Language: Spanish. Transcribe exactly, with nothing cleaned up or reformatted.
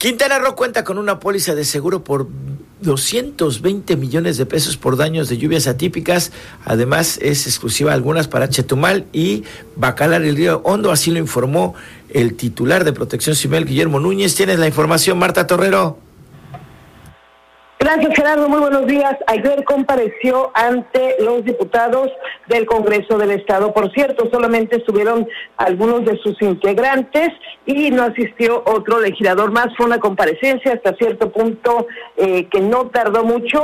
Quintana Roo cuenta con una póliza de seguro por doscientos veinte millones de pesos por daños de lluvias atípicas. Además, es exclusiva algunas para Chetumal y Bacalar del Río Hondo, así lo informó el titular de Protección Civil, Guillermo Núñez. Tienes la información, Marta Torrero. Gracias, Gerardo. Muy buenos días. Ayer compareció ante los diputados del Congreso del Estado. Por cierto, solamente estuvieron algunos de sus integrantes y no asistió otro legislador más. Fue una comparecencia hasta cierto punto eh, que no tardó mucho.